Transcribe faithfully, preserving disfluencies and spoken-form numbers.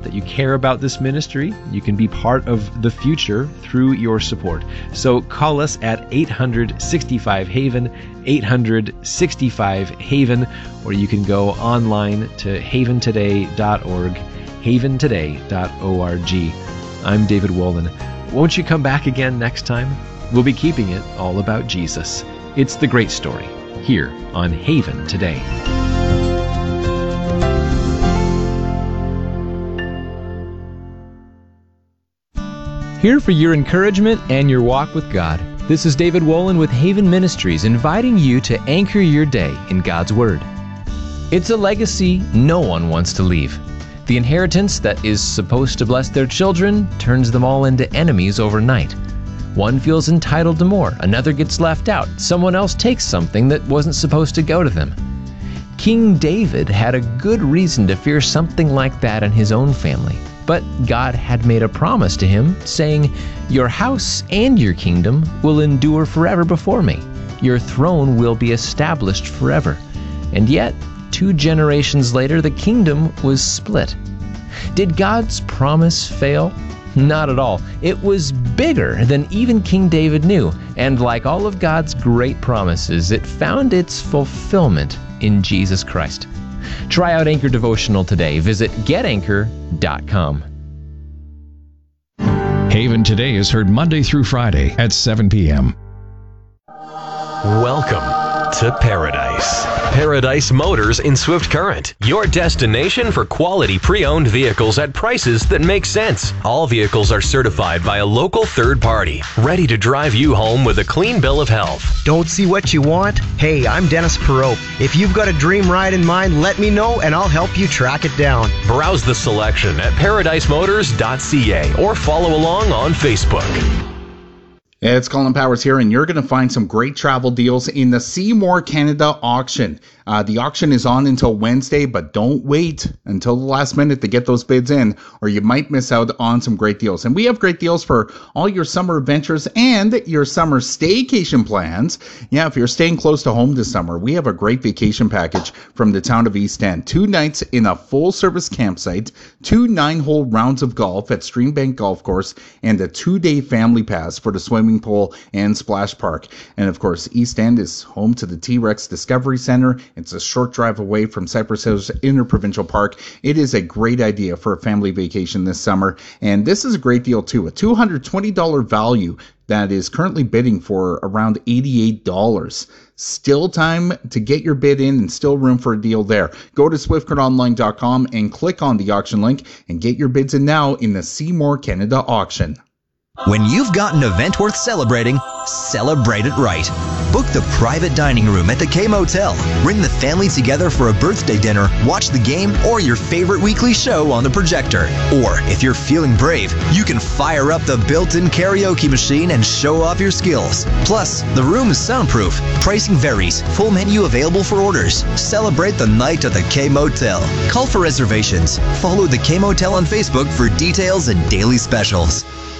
that you care about this ministry. You can be part of the future through your support. So call us at eight hundred sixty-five Haven, eight hundred sixty-five Haven, or you can go online to haven today dot org, haven today dot org. I'm David Wolin. Won't you come back again next time? We'll be keeping it all about Jesus. It's the great story here on Haven Today. Here for your encouragement and your walk with God. This is David Wolin with Haven Ministries, inviting you to anchor your day in God's Word. It's a legacy no one wants to leave. The inheritance that is supposed to bless their children turns them all into enemies overnight. One feels entitled to more, another gets left out, someone else takes something that wasn't supposed to go to them. King David had a good reason to fear something like that in his own family. But God had made a promise to him, saying, "Your house and your kingdom will endure forever before me. Your throne will be established forever." And yet, two generations later, the kingdom was split. Did God's promise fail? Not at all. It was bigger than even King David knew. And like all of God's great promises, it found its fulfillment in Jesus Christ. Try out Anchor Devotional today. Visit get anchor dot com. Haven Today is heard Monday through Friday at seven p.m. Welcome to Paradise. Paradise Motors in Swift Current, your destination for quality pre-owned vehicles at prices that make sense. All vehicles are certified by a local third party, ready to drive you home with a clean bill of health. Don't see what you want? Hey, I'm Dennis Perot. If you've got a dream ride in mind, let me know and I'll help you track it down. Browse the selection at paradise motors dot c a or follow along on Facebook. It's Colin Powers here, and you're going to find some great travel deals in the Seymour Canada auction. Uh, the auction is on until Wednesday, but don't wait until the last minute to get those bids in, or you might miss out on some great deals. And we have great deals for all your summer adventures and your summer staycation plans. Yeah, if you're staying close to home this summer, we have a great vacation package from the town of East End. Two nights in a full-service campsite, two nine-hole rounds of golf at Streambank Golf Course, and a two-day family pass for the swimming pool and splash park. And of course, East End is home to the T-Rex Discovery Center. It's a short drive away from Cypress Hills Interprovincial Park. It is a great idea for a family vacation this summer. And this is a great deal too. A two hundred twenty dollars value that is currently bidding for around eighty-eight dollars. Still time to get your bid in and still room for a deal there. Go to swift current online dot com and click on the auction link and get your bids in now in the Seymour Canada auction. When you've got an event worth celebrating, celebrate it right. Book the private dining room at the K-Motel. Bring the family together for a birthday dinner, watch the game, or your favorite weekly show on the projector. Or, if you're feeling brave, you can fire up the built-in karaoke machine and show off your skills. Plus, the room is soundproof. Pricing varies. Full menu available for orders. Celebrate the night at the K-Motel. Call for reservations. Follow the K-Motel on Facebook for details and daily specials.